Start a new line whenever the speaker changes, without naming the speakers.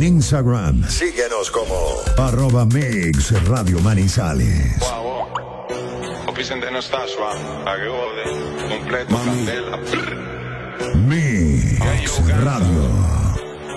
Instagram, síguenos como @Mix Radio Manizales. Mix Radio.